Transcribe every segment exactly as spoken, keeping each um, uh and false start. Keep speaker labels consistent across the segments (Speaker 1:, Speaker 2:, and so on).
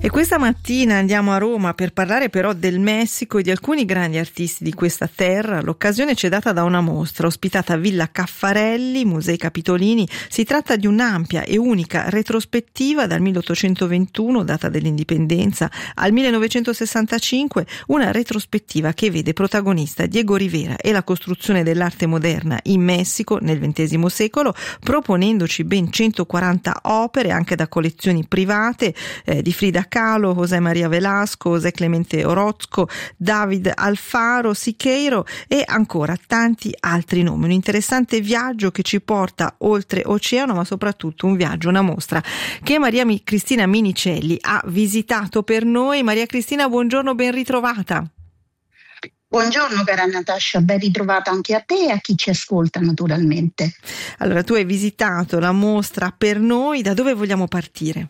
Speaker 1: E questa mattina andiamo a Roma per parlare però del Messico e di alcuni grandi artisti di questa terra. L'occasione ci è data da una mostra ospitata a Villa Caffarelli, Musei Capitolini. Si tratta di un'ampia e unica retrospettiva dal milleottocentoventuno, data dell'indipendenza, al millenovecentosessantacinque, una retrospettiva che vede protagonista Diego Rivera e la costruzione dell'arte moderna in Messico nel ventesimo secolo, proponendoci ben centoquaranta opere anche da collezioni private eh, di Frida Kahlo, José María Velasco, José Clemente Orozco, David Alfaro, Siqueiro e ancora tanti altri nomi. Un interessante viaggio che ci porta oltre oceano, ma soprattutto un viaggio, una mostra che Maria Cristina Minicelli ha visitato per noi. Maria Cristina, buongiorno, ben ritrovata.
Speaker 2: Buongiorno cara Natascia, ben ritrovata anche a te e a chi ci ascolta naturalmente.
Speaker 1: Allora, tu hai visitato la mostra per noi, da dove vogliamo partire?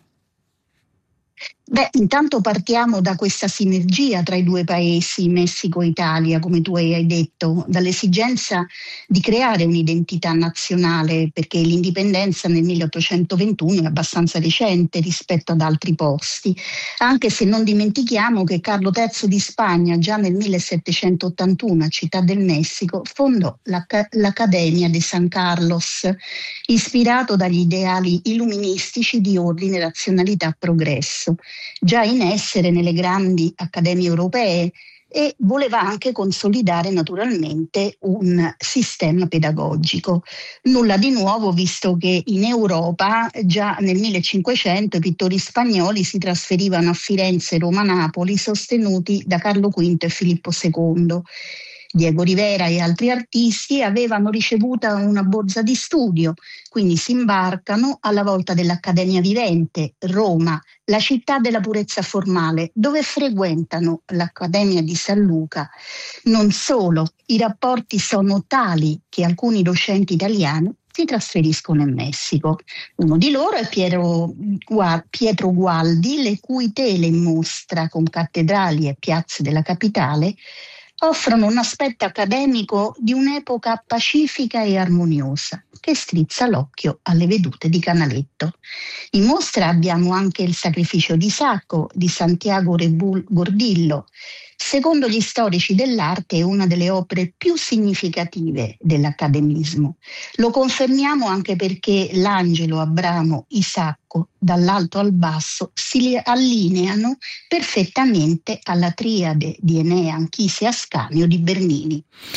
Speaker 2: Beh, intanto partiamo da questa sinergia tra i due paesi, Messico e Italia, come tu hai detto, dall'esigenza di creare un'identità nazionale, perché l'indipendenza nel milleottocentoventuno è abbastanza recente rispetto ad altri posti, anche se non dimentichiamo che Carlo terzo di Spagna già nel millesettecentottantuno a Città del Messico fondò l'Accademia de San Carlos, ispirato dagli ideali illuministici di ordine, razionalità, progresso, già in essere nelle grandi accademie europee, e voleva anche consolidare naturalmente un sistema pedagogico. Nulla di nuovo, visto che in Europa già nel millecinquecento i pittori spagnoli si trasferivano a Firenze, Roma, Napoli, sostenuti da Carlo quinto e Filippo secondo. Diego Rivera e altri artisti avevano ricevuto una borsa di studio, quindi si imbarcano alla volta dell'Accademia Vivente, Roma, la città della purezza formale, dove frequentano l'Accademia di San Luca. Non solo, i rapporti sono tali che alcuni docenti italiani si trasferiscono in Messico. Uno di loro è Piero, Pietro Gualdi, le cui tele in mostra con cattedrali e piazze della capitale offrono un aspetto accademico di un'epoca pacifica e armoniosa che strizza l'occhio alle vedute di Canaletto. In mostra abbiamo anche il Sacrificio di Sacco di Santiago Rebul Gordillo. Secondo gli storici dell'arte è una delle opere più significative dell'accademismo. Lo confermiamo anche perché l'Angelo, Abramo, Isacco, dall'alto al basso, si allineano perfettamente alla triade di Enea, Anchise e Ascanio di Bernini.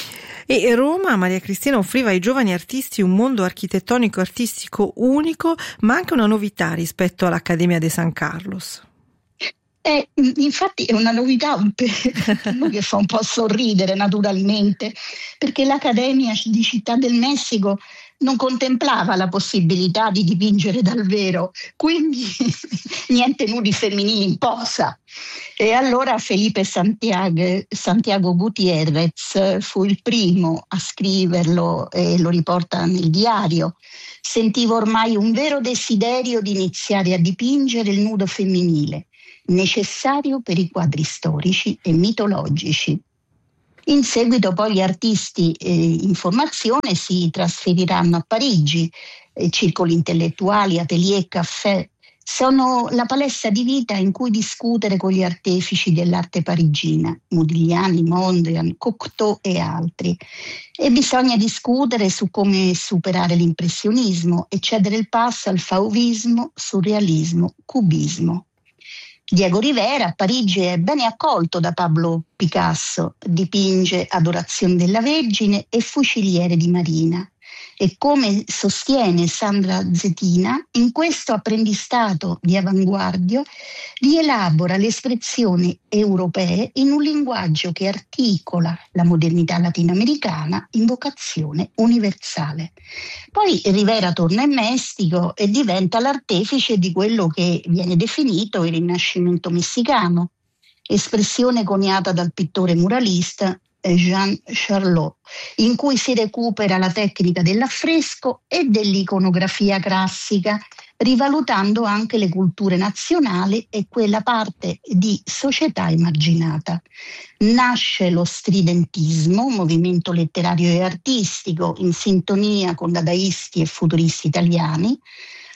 Speaker 1: E Roma, Maria Cristina, offriva ai giovani artisti un mondo architettonico e artistico unico, ma anche una novità rispetto all'Accademia de San Carlos.
Speaker 2: Eh, infatti è una novità che fa un po' sorridere naturalmente, perché l'Accademia di Città del Messico non contemplava la possibilità di dipingere dal vero, quindi niente nudi femminili in posa. E allora Felipe Santiago, Santiago Gutiérrez fu il primo a scriverlo e lo riporta nel diario. Sentivo ormai un vero desiderio di iniziare a dipingere il nudo femminile, necessario per i quadri storici e mitologici. In seguito poi gli artisti eh, in formazione si trasferiranno a Parigi, eh, circoli intellettuali, atelier, caffè. Sono la palestra di vita in cui discutere con gli artefici dell'arte parigina, Modigliani, Mondrian, Cocteau e altri. E bisogna discutere su come superare l'impressionismo e cedere il passo al fauvismo, surrealismo, cubismo. Diego Rivera a Parigi è bene accolto da Pablo Picasso, dipinge Adorazione della Vergine e Fuciliere di Marina. E come sostiene Sandra Zetina, in questo apprendistato di avanguardia rielabora le espressioni europee in un linguaggio che articola la modernità latinoamericana in vocazione universale. Poi Rivera torna in Messico e diventa l'artefice di quello che viene definito il Rinascimento messicano, espressione coniata dal pittore muralista Jean Charlot, in cui si recupera la tecnica dell'affresco e dell'iconografia classica, rivalutando anche le culture nazionali e quella parte di società emarginata. Nasce lo stridentismo, un movimento letterario e artistico in sintonia con dadaisti e futuristi italiani.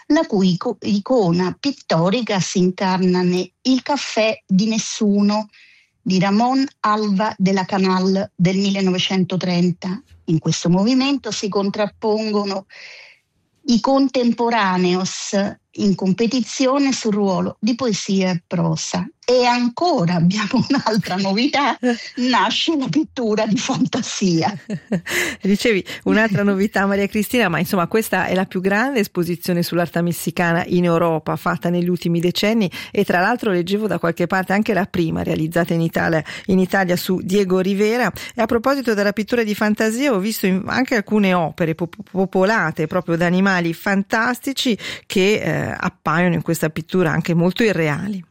Speaker 2: la cui ico- icona pittorica si incarna nel Il caffè di nessuno di Ramón Alba de la Canal del millenovecentotrenta. In questo movimento si contrappongono i contemporaneos in competizione sul ruolo di poesia e prosa. E ancora abbiamo un'altra novità, nasce la pittura di fantasia.
Speaker 1: Dicevi un'altra novità, Maria Cristina, ma insomma questa è la più grande esposizione sull'arte messicana in Europa fatta negli ultimi decenni, e tra l'altro leggevo da qualche parte anche la prima realizzata in Italia, in Italia su Diego Rivera. E a proposito della pittura di fantasia, ho visto anche alcune opere pop- popolate proprio da animali fantastici che eh, appaiono in questa pittura anche molto irreali.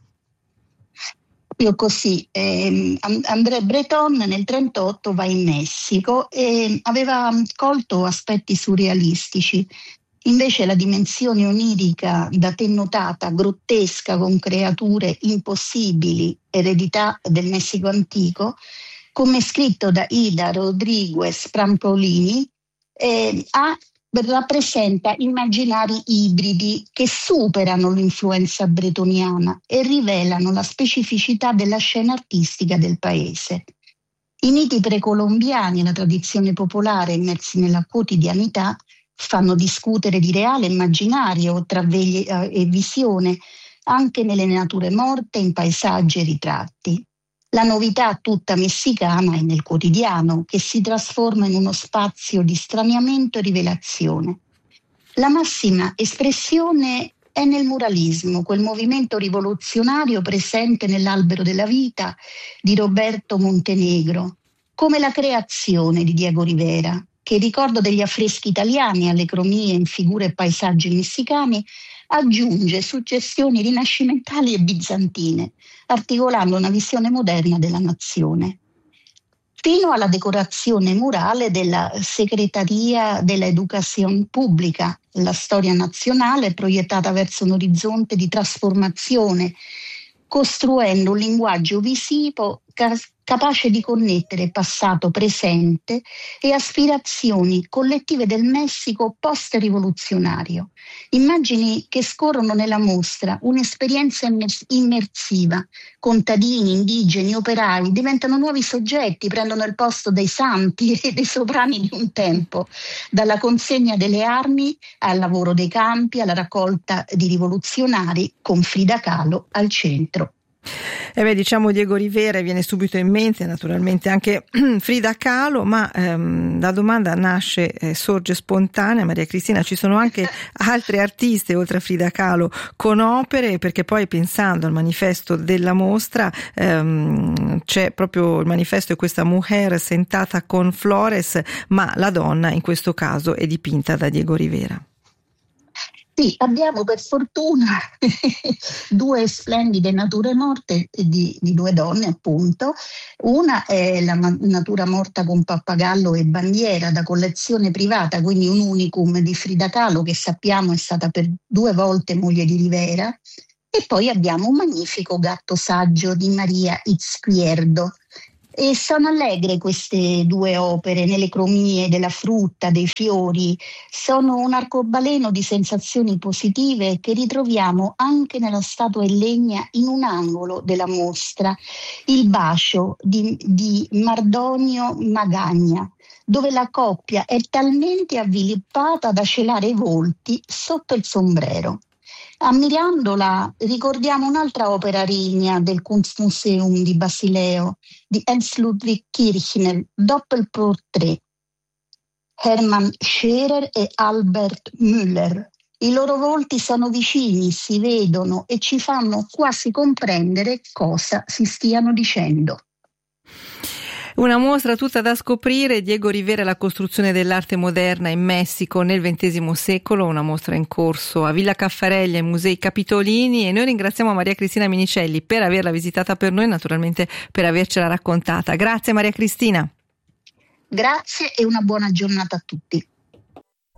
Speaker 2: Io così, eh, André Breton nel trentotto va in Messico e aveva colto aspetti surrealistici. Invece la dimensione onirica da te notata, grottesca, con creature impossibili, eredità del Messico antico, come scritto da Ida Rodriguez Prampolini, eh, ha rappresenta immaginari ibridi che superano l'influenza bretoniana e rivelano la specificità della scena artistica del paese. I miti precolombiani e la tradizione popolare immersi nella quotidianità fanno discutere di reale e immaginario tra veglia e visione anche nelle nature morte, in paesaggi e ritratti. La novità tutta messicana è nel quotidiano, che si trasforma in uno spazio di straniamento e rivelazione. La massima espressione è nel muralismo, quel movimento rivoluzionario presente nell'Albero della vita di Roberto Montenegro, come la creazione di Diego Rivera, che in ricordo degli affreschi italiani alle cromie in figure e paesaggi messicani aggiunge suggestioni rinascimentali e bizantine, articolando una visione moderna della nazione. Fino alla decorazione murale della Secretaria della Educación Pública, la storia nazionale proiettata verso un orizzonte di trasformazione, costruendo un linguaggio visivo capace di connettere passato, presente e aspirazioni collettive del Messico post-rivoluzionario. Immagini che scorrono nella mostra, un'esperienza immersiva. Contadini, indigeni, operai diventano nuovi soggetti, prendono il posto dei santi e dei sovrani di un tempo, dalla consegna delle armi al lavoro dei campi, alla raccolta di rivoluzionari, con Frida Kahlo al centro.
Speaker 1: Eh beh, diciamo Diego Rivera, viene subito in mente naturalmente anche Frida Kahlo, ma ehm, la domanda nasce, eh, sorge spontanea, Maria Cristina, ci sono anche altre artiste oltre a Frida Kahlo con opere, perché poi pensando al manifesto della mostra ehm, c'è proprio il manifesto, è questa Mujer sentata con flores, ma la donna in questo caso è dipinta da Diego Rivera.
Speaker 2: Sì, abbiamo per fortuna due splendide nature morte di, di due donne, appunto. Una è la natura morta con pappagallo e bandiera da collezione privata, quindi un unicum di Frida Kahlo, che sappiamo è stata per due volte moglie di Rivera. E poi abbiamo un magnifico gatto saggio di Maria Izquierdo. E sono allegre queste due opere, nelle cromie della frutta, dei fiori, sono un arcobaleno di sensazioni positive che ritroviamo anche nella statua in legna in un angolo della mostra, Il bacio di, di Mardonio Magagna, dove la coppia è talmente avvilippata da celare i volti sotto il sombrero. Ammirandola ricordiamo un'altra opera rigna del Kunstmuseum di Basileo di Ernst Ludwig Kirchner, Doppelportrait, Hermann Scherer e Albert Müller. I loro volti sono vicini, si vedono e ci fanno quasi comprendere cosa si stiano dicendo.
Speaker 1: Una mostra tutta da scoprire, Diego Rivera e la costruzione dell'arte moderna in Messico nel ventesimo secolo, una mostra in corso a Villa Caffarelli ai Musei Capitolini, e noi ringraziamo Maria Cristina Minicelli per averla visitata per noi e naturalmente per avercela raccontata. Grazie Maria Cristina.
Speaker 2: Grazie e una buona giornata a tutti.